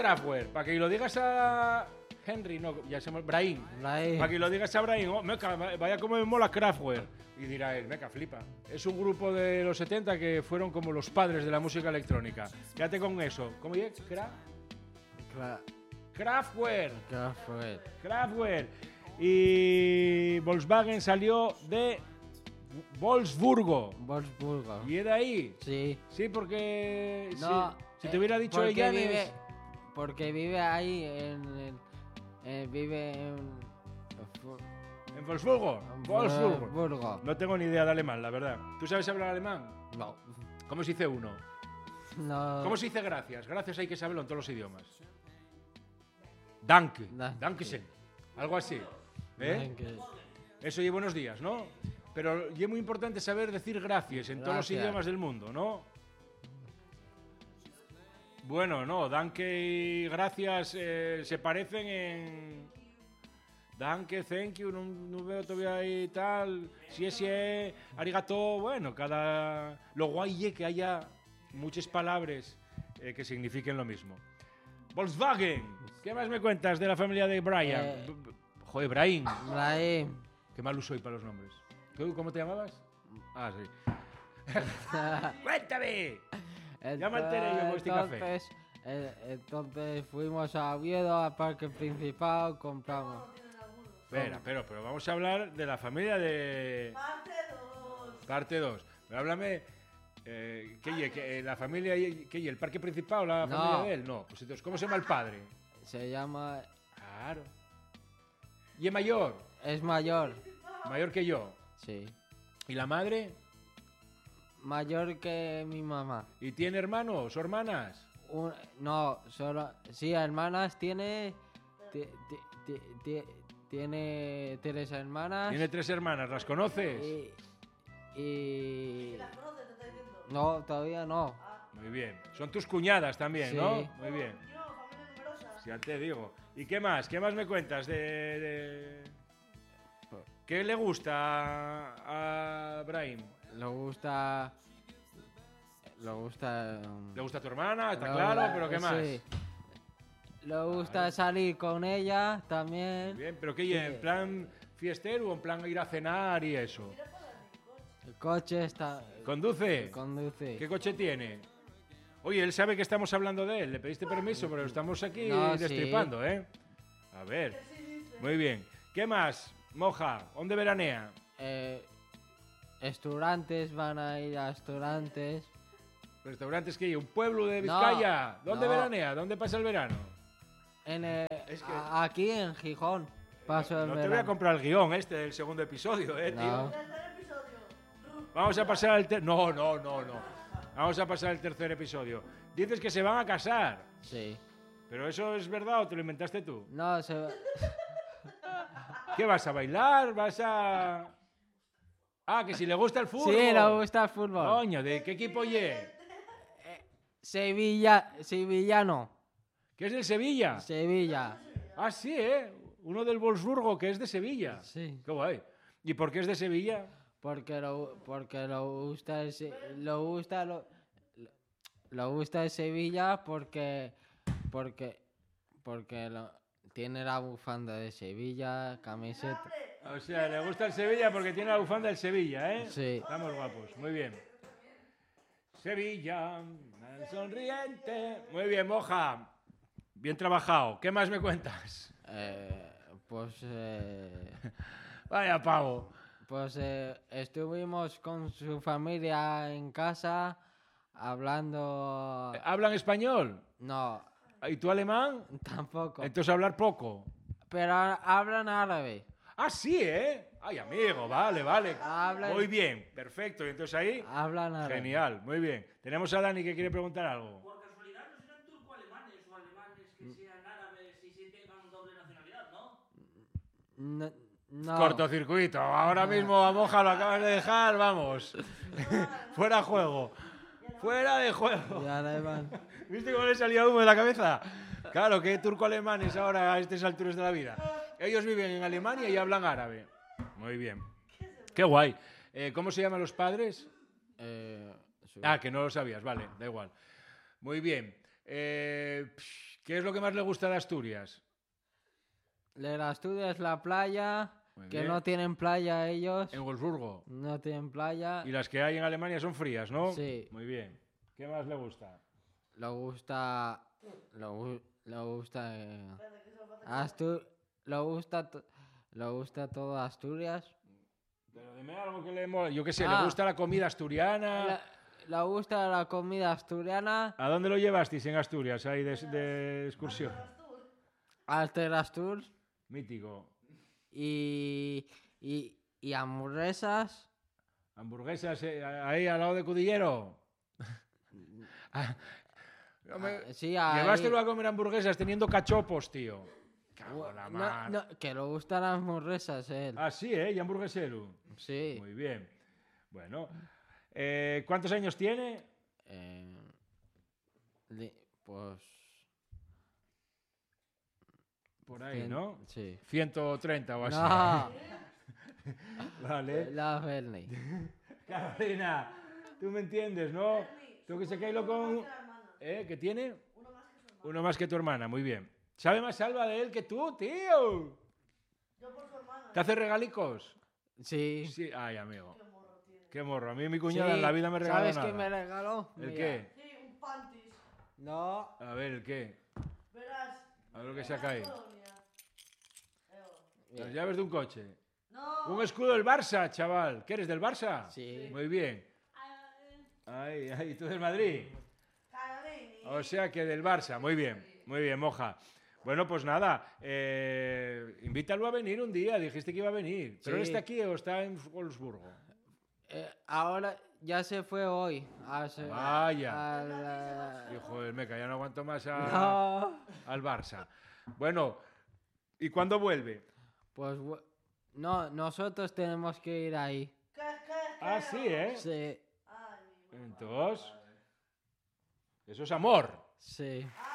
Kraftwerk? Para que lo digas a Henry, no, ya se llama Brahim. Para que lo digas a Brahim, oh, meca, vaya como me mola Kraftwerk. Y dirá él, meca, flipa. Es un grupo de los 70 que fueron como los padres de la música electrónica. Quédate con eso. ¿Cómo dices? Kraftwerk. Kraftwerk. Y Volkswagen salió de Wolfsburgo. ¿Y es de ahí? Sí. Sí, porque No, si te hubiera dicho Llanes... Porque vive ahí vive ¿En Wolfsburgo? Wolfsburgo. No tengo ni idea de alemán, la verdad. ¿Tú sabes hablar alemán? No. ¿Cómo se dice uno? No. ¿Cómo se dice gracias? Gracias hay que saberlo en todos los idiomas. Danke. Dankeschön. Algo así. Eso y buenos días, ¿no? Pero es muy importante saber decir gracias en todos los idiomas del mundo, ¿no? Bueno, no, danke y gracias se parecen en... Danke, thank you, no veo todavía ahí tal... Si es, arigato, bueno, cada... Lo guay es que haya muchas palabras que signifiquen lo mismo. Volkswagen, ¿qué más me cuentas de la familia de Brian? Joder, Brahim. Qué malo soy para los nombres. ¿Cómo te llamabas? Ah, sí. ¡Cuéntame! Ya me enteré yo con este café. Entonces fuimos a Oviedo, al parque principal, compramos. Espera, pero vamos a hablar de la familia de... Parte 2. Pero háblame... ¿La familia... ¿Qué? ¿El parque principal o la familia de él? No. Pues entonces, ¿cómo se llama el padre? Se llama... Claro. ¿Y es mayor? Es mayor. ¿Mayor que yo? Sí. ¿Y la madre? Mayor que mi mamá. ¿Y tiene hermanos o hermanas? No, solo... Sí, hermanas tiene... Tiene 3 hermanas. Tiene 3 hermanas, ¿las conoces? ¿Y las conoces, te estoy diciendo? No, todavía no. Muy bien. Son tus cuñadas también, sí. ¿no? Muy bien. Sí, ya te digo. ¿Y qué más? ¿Qué más me cuentas de... ¿Qué le gusta a Brahim? Le gusta tu hermana, está claro, pero ¿qué más? Sí. Le gusta salir con ella también. Muy bien, pero ¿qué? Sí. ¿En plan fiestero o en plan ir a cenar y eso? El coche está... ¿Conduce? Conduce. ¿Qué coche tiene? Oye, él sabe que estamos hablando de él. ¿Le pediste permiso? Pero estamos aquí destripando, sí. A ver. Muy bien. ¿Qué más? Moja, ¿dónde veranea? Restaurantes, van a ir a restaurantes. ¿Restaurantes qué? ¿Un pueblo de Vizcaya? ¿Dónde veranea? ¿Dónde pasa el verano? Aquí en Gijón. Paso no te voy a comprar el guión del segundo episodio, tío. No. Vamos a pasar al No. Vamos a pasar al tercer episodio. Dices que se van a casar. Sí. ¿Pero eso es verdad o te lo inventaste tú? No, ¿Qué vas a bailar? ¿Vas a...? Ah, que si le gusta el fútbol. Sí, le gusta el fútbol. Coño, ¿de qué equipo ye? Sevillano. ¿Qué es del Sevilla? Sevilla. Ah, sí, uno del Wolfsburgo que es de Sevilla. Sí. Qué guay. ¿Y por qué es de Sevilla? Porque lo gusta el Sevilla porque tiene la bufanda de Sevilla, camiseta. O sea, le gusta el Sevilla porque tiene la bufanda del Sevilla, ¿eh? Sí. Estamos guapos, muy bien. Sevilla, sonriente. Muy bien, Moja. Bien trabajado. ¿Qué más me cuentas? Vaya pavo. Pues estuvimos con su familia en casa hablando... ¿Hablan español? No. ¿Y tú alemán? Tampoco. Entonces hablar poco. Pero hablan árabe. Ah, sí, Ay, amigo, vale. Muy bien, perfecto. Y entonces ahí... Hablan árabe. Genial, muy bien. Tenemos a Dani que quiere preguntar algo. Por casualidad no serán turco-alemanes o alemanes que sean árabes y si tengan doble nacionalidad, ¿no? No. Cortocircuito. Ahora mismo a Moja lo acabas de dejar, vamos. Fuera de juego. Fuera de juego. Ya le van. ¿Viste cómo le salía humo de la cabeza? Claro, que turco-alemanes ahora a estas alturas de la vida. Ellos viven en Alemania y hablan árabe. Muy bien. Qué guay. ¿Cómo se llaman los padres? Que no lo sabías. Vale, da igual. Muy bien. ¿Qué es lo que más le gusta de Asturias? De Asturias la playa, Muy que bien. no tienen playa ellos. En Wolfsburgo. No tienen playa. Y las que hay en Alemania son frías, ¿no? Sí. Muy bien. ¿Qué más le gusta? Le gusta. Le gusta. Le gusta todo Asturias. Pero dime algo que le mola. Yo qué sé, Ah. ¿le gusta la comida asturiana? Le gusta la comida asturiana. ¿A dónde lo llevasteis en Asturias, ahí de excursión? Al Terastur. Mítico. Y hamburguesas. Hamburguesas ahí al lado de Cudillero. Sí, ahí. Llevástelo a comer hamburguesas teniendo cachopos, tío. Cago en la mar. No, que le gustan las hamburguesas, él. Ah, sí, ¿eh? Y hamburguesero. Sí. Muy bien. Bueno. ¿Cuántos años tiene? Pues. Por ahí, ¿no? Sí. 130 o así. No, Vale. la Bernie. Carolina, tú me entiendes, ¿no? Tú que se caílo con... ¿Qué tiene? Uno más que tu hermana, muy bien. ¿Sabe más Alba de él que tú, tío? Yo por su hermana. ¿Te hace regalicos? Sí. Sí. Ay, amigo. Qué morro tiene. Qué morro. A mí mi cuñada Sí, en la vida me regaló ¿Sabes nada. qué me regaló? ¿El Mira. qué? Sí, un panties. No. A ver, ¿el qué? Verás. A ver lo que saca ahí. Colonia. Las llaves de un coche. No. Un escudo del Barça, chaval. ¿Qué eres, del Barça? Sí. Muy bien. Ay, tú del Madrid. Carorini. O sea que del Barça. Muy bien, moja. Bueno, pues nada, invítalo a venir un día, dijiste que iba a venir. ¿Pero él Sí. está aquí o está en Wolfsburgo? Ahora ya se fue hoy. Vaya. Hijo del meca, ya no aguanto más No. al Barça. Bueno, ¿y cuándo vuelve? Pues no, nosotros tenemos que ir ahí. ¿Qué? Ah, sí, ¿eh? Sí. Ay, mi madre. Entonces, eso es amor. Sí. Ah,